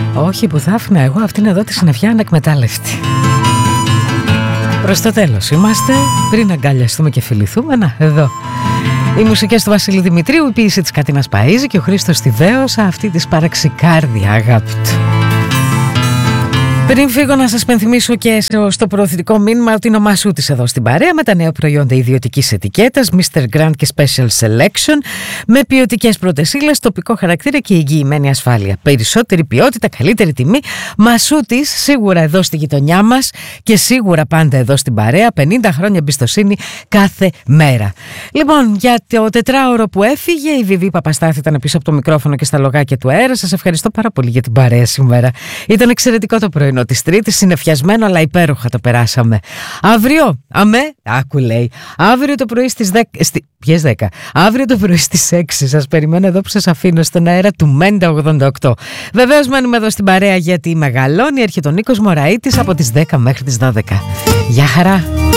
Όχι που θα άφηνα εγώ αυτήν εδώ τη συννεφιά ανεκμετάλλευτη. Προς το τέλος είμαστε, πριν αγκαλιαστούμε και φιληθούμε. Να, εδώ οι μουσικές του Βασίλη Δημητρίου, η ποίηση της Κατίνας Παΐζη και ο Χρήστος Τιβαίος, αυτή της παραξικάρδια αγάπη του. Πριν φύγω να σας πενθυμίσω και στο προωθητικό μήνυμα ότι είναι ο Μασούτης εδώ στην παρέα με τα νέα προϊόντα ιδιωτικής ετικέτας Mr. Grand και Special Selection με ποιοτικές πρώτες ύλες, τοπικό χαρακτήρα και εγγυημένη ασφάλεια. Περισσότερη ποιότητα, καλύτερη τιμή. Μασούτης σίγουρα εδώ στη γειτονιά μας και σίγουρα πάντα εδώ στην παρέα. 50 χρόνια εμπιστοσύνη κάθε μέρα. Λοιπόν, για το τετράωρο που έφυγε, η Βιβί Παπαστάθη ήταν πίσω από το μικρόφωνο και στα λογάκια του αέρα. Σας ευχαριστώ πάρα πολύ για την παρέα σήμερα. Ήταν εξαιρετικό το πρωινό της Τρίτης, συννεφιασμένο αλλά υπέροχα το περάσαμε. Αύριο, άκου λέει, αύριο το πρωί στις 10, ποιες 10, αύριο το πρωί στις 6 σας περιμένω εδώ που σας αφήνω στον αέρα του Μέντα 88. Βεβαίως μένουμε εδώ στην παρέα γιατί μεγαλώνει, έρχεται ο Νίκος Μωραΐτης από τις 10 μέχρι τις 12. Γεια χαρά!